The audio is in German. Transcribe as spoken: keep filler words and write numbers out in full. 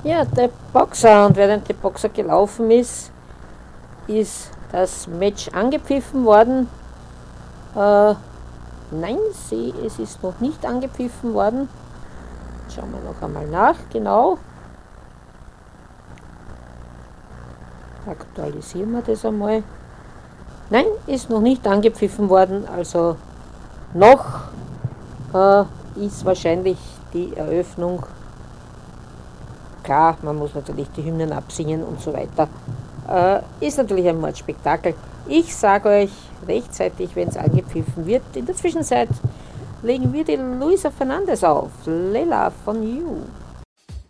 Ja, der Boxer, und während der Boxer gelaufen ist, ist das Match angepfiffen worden. Äh, nein, sie, es ist noch nicht angepfiffen worden. Schauen wir noch einmal nach, genau. Aktualisieren wir das einmal. Nein, ist noch nicht angepfiffen worden, also noch äh, ist wahrscheinlich die Eröffnung. Klar, man muss natürlich die Hymnen absingen und so weiter. Äh, ist natürlich ein Mordspektakel. Ich sage euch rechtzeitig, wenn es angepfiffen wird. In der Zwischenzeit legen wir die Luisa Fernandez auf. Lela von You.